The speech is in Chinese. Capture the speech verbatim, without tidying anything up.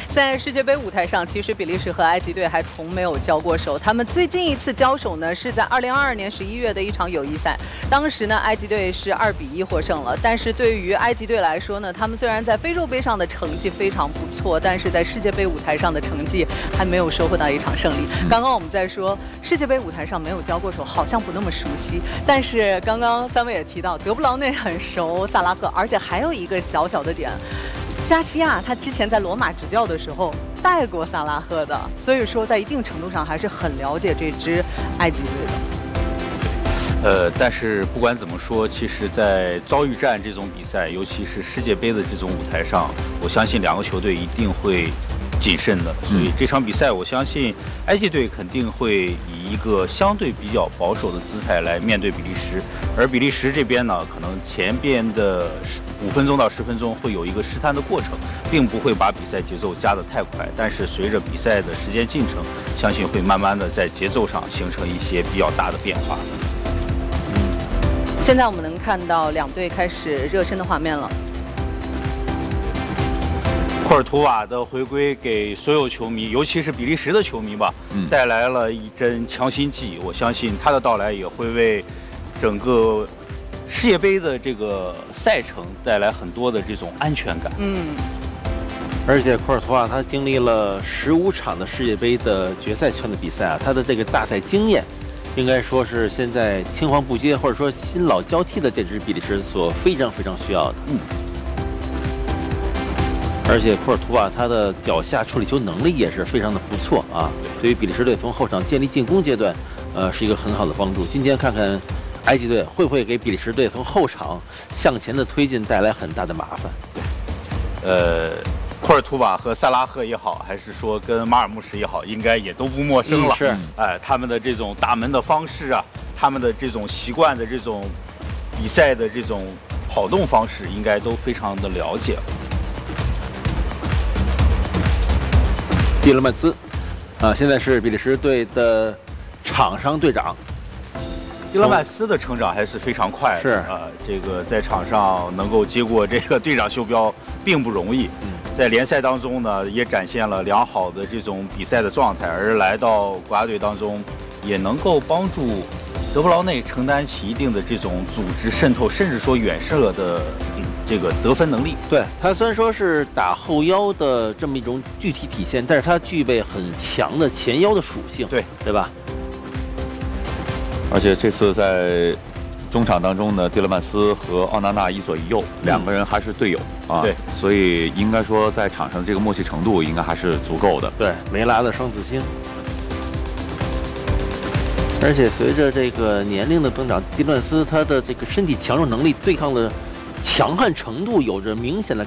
在世界杯舞台上，其实比利时和埃及队还从没有交过手。他们最近一次交手呢，是在二零二二年十一月的一场友谊赛。当时呢，埃及队是二比一获胜了。但是对于埃及队来说呢，他们虽然在非洲杯上的成绩非常不错，但是在世界杯舞台上的成绩还没有收获到一场胜利。刚刚我们在说世界杯舞台上没有交过手，好像不那么熟悉。但是刚刚三位也提到，德布劳内很熟萨拉赫，而且还有一个小小的点。加西亚他之前在罗马执教的时候带过萨拉赫的，所以说在一定程度上还是很了解这支埃及队的。 呃，但是不管怎么说，其实，在遭遇战这种比赛，尤其是世界杯的这种舞台上，我相信两个球队一定会谨慎的。所以这场比赛，我相信埃及队肯定会以一个相对比较保守的姿态来面对比利时，而比利时这边呢，可能前边的五分钟到十分钟会有一个试探的过程，并不会把比赛节奏加得太快。但是随着比赛的时间进程，相信会慢慢的在节奏上形成一些比较大的变化。 现在我们能看到两队开始热身的画面了。 库尔图瓦的回归给所有球迷，尤其是比利时的球迷吧，嗯、带来了一针强心剂。我相信他的到来也会为整个世界杯的这个赛程带来很多的这种安全感。 嗯， 而且库尔图瓦他经历了十五场的世界杯的决赛圈的比赛啊，他的这个大赛经验，应该说是现在青黄不接或者说新老交替的这支比利时所非常非常需要的。嗯。而且库尔图瓦他的脚下处理球能力也是非常的不错啊，对于比利时队从后场建立进攻阶段，呃，是一个很好的帮助。今天看看埃及队会不会给比利时队从后场向前的推进带来很大的麻烦。 呃，库尔图瓦和萨拉赫也好，还是说跟马尔穆什也好，应该也都不陌生了。 嗯、是， 哎，他们的这种打门的方式啊，他们的这种习惯的这种比赛的这种跑动方式，应该都非常的了解。 蒂勒曼斯，啊，现在是比利时队的场上队长。 蒂勒曼斯的成长还是非常快的， 是啊、呃，这个在场上能够接过这个队长袖标并不容易。嗯，在联赛当中呢，也展现了良好的这种比赛的状态，而来到国家队当中，也能够帮助德布劳内承担起一定的这种组织渗透，甚至说远射的。这个得分能力， 对他虽然说是打后腰的这么一种具体体现，但是他具备很强的前腰的属性， 对对吧？ 而且这次在中场当中呢，蒂勒曼斯和奥纳纳一左一右，嗯、两个人还是队友啊， 对， 所以应该说在场上这个默契程度应该还是足够的。 对，梅拉的双子星。而且随着这个年龄的增长，蒂勒曼斯他的这个身体强壮能力、对抗的强悍程度有着明显的